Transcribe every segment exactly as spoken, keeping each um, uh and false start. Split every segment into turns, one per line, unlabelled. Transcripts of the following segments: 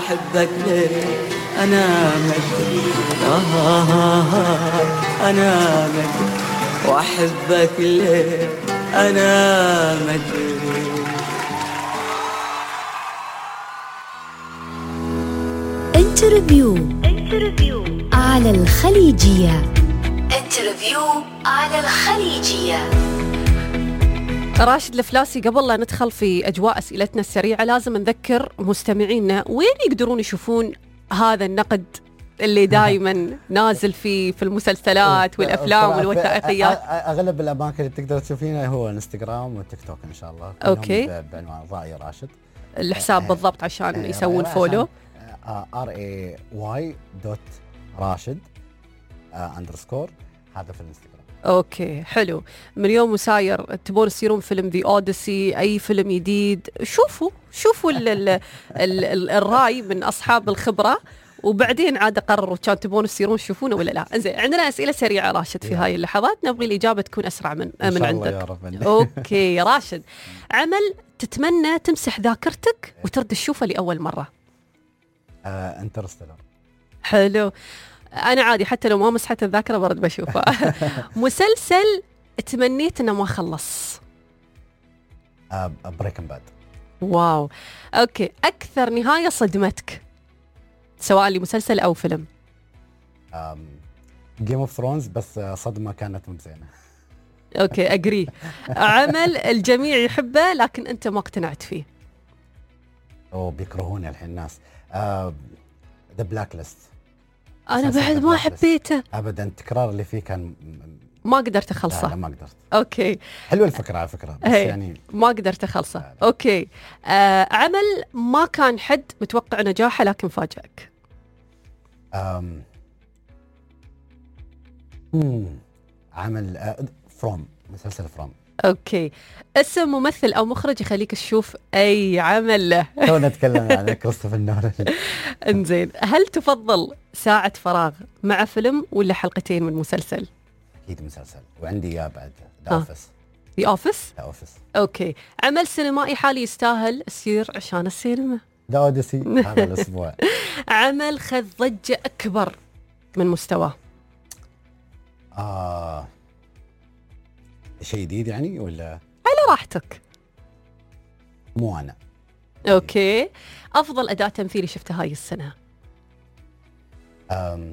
وأحبك ليه أنا مدري، آه أنا مدري وأحبك ليه أنا مدري.
انترفيو انترفيو على الخليجية. انترفيو على الخليجية.
راشد الفلاسي، قبل لا ندخل في أجواء أسئلتنا السريعة لازم نذكر مستمعينا وين يقدرون يشوفون هذا النقد اللي دائما نازل فيه في المسلسلات والأفلام والوثائقيات.
أغلب الأماكن اللي تقدر تشوفينها هو الانستغرام والتيك توك إن شاء الله.
أوكي.
بعنوان رائي راشد.
الحساب بالضبط عشان يسوون فولو.
ار اي واي دوت راشد اندرسكور، هذا في الانستغرام.
اوكي حلو. من يوم وساير تبون تصيرون فيلم ذا اوديسي، اي فيلم جديد شوفوا شوفوا ال ال ال ال الراي من اصحاب الخبره، وبعدين عاد قرروا كان تبون تصيرون تشوفونه ولا لا. انزين، عندنا اسئله سريعه راشد في هاي اللحظات، نبغي الاجابه تكون اسرع من من عندك.
يا رب.
اوكي راشد، عمل تتمنى تمسح ذاكرتك وترد تشوفه لاول مره؟
آه، انترستيلر.
حلو. أنا عادي حتى لو ما مسحت الذاكرة برد بشوفه. مسلسل تمنيت إنه ما خلص؟
آه، بريكنج باد.
واو. أوكي، أكثر نهاية صدمتك سواء لمسلسل أو فيلم؟
جيم اوف ثرونز، بس صدمة كانت مزينة.
أوكي أجري. عمل الجميع يحبه لكن أنت ما اقتنعت فيه؟
أو بيكرهوني الحين الناس. ذا بلاك ليست.
أنا بعد ما حبيته
أبدا، التكرار اللي فيه كان
ما قدرت أخلصه.
لا, لا ما قدرت.
أوكي
حلوة الفكرة على فكرة، بس يعني
ما قدرت أخلصه. لا لا. أوكي. آه، عمل ما كان حد متوقع نجاحه لكن فاجأك؟
أم مم. عمل آه فروم، مسلسل فروم.
اوكي. اسم ممثل او مخرج يخليك تشوف اي عمل له؟
تو نتكلم عن كريستوفر نولان.
انزين، هل تفضل ساعة فراغ مع فيلم ولا حلقتين من مسلسل؟
اكيد مسلسل، وعندي اياه بعد ذا اوفيس.
ذا اوفيس؟
ذا اوفيس.
اوكي. عمل سينمائي حالي يستاهل يصير عشان السينما؟
ذا اوديسي هذا الاسبوع.
عمل خذ ضجة اكبر من مستواه؟
آه شيء جديد يعني ولا؟
على راحتك.
مو أنا.
أوكي. أفضل أداء تمثيلي شفتها هاي السنة؟
أم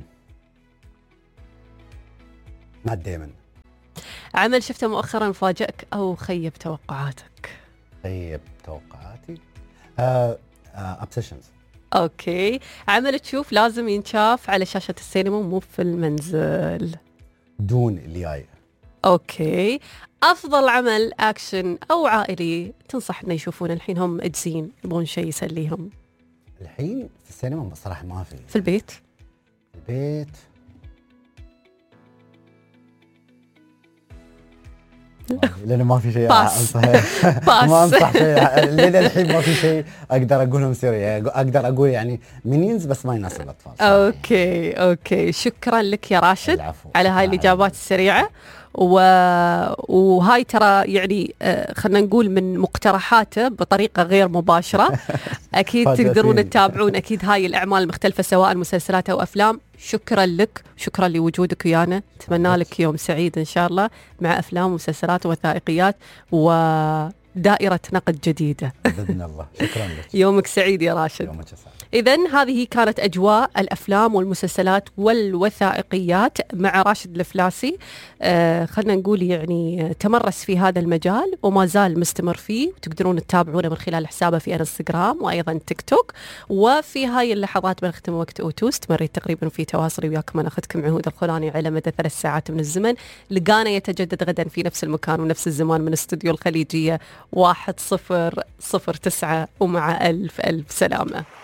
مات ديمون.
عمل شفته مؤخرا فاجأك أو خيب توقعاتك؟
خيب توقعاتي. أه أبسيشنز.
أوكي. عمل تشوف لازم ينشاف على شاشة السينما مو في المنزل؟
دون اللي جاي.
أوكي. أفضل عمل أكشن أو عائلي تنصح إنه يشوفون الحين هم أجزين يبغون شيء يسليهم؟
الحين في السينما بصراحة ما في.
في البيت؟
البيت لأنه ما في شيء
باس.
ما أنصح شيء لين الحين، ما في شيء أقدر أقولهم سوري، أقدر أقول يعني مينينز بس ما يناسب الأطفال.
أوكي أوكي. شكرا لك يا راشد.
العفو.
على هاي الإجابات السريعة. و... وهاي ترى يعني خلنا نقول من مقترحاته بطريقة غير مباشرة. أكيد تقدرون تتابعون أكيد هاي الأعمال المختلفة سواء مسلسلات أو أفلام. شكرا لك، شكرا لوجودك ويانا، أتمنى لك يوم سعيد إن شاء الله مع أفلام ومسلسلات ووثائقيات ودائرة نقد جديدة
بإذن الله. شكرا لك.
يومك سعيد يا راشد.
يومك سعيد.
إذن هذه كانت أجواء الأفلام والمسلسلات والوثائقيات مع راشد الفلاسي. آه خلنا نقول يعني تمرس في هذا المجال وما زال مستمر فيه، وتقدرون تتابعونه من خلال حسابه في انستغرام وأيضا تيك توك. وفي هاي اللحظات بنختم وقت أوتو، استمريت تقريبا في تواصلي وياكم أنا أخذكم عهود الخولاني على مدى ثلاث ساعات من الزمن. لقانا يتجدد غدا في نفس المكان ونفس الزمان من استوديو الخليجية واحد صفر صفر تسعة، ومع ألف ألف سلامة.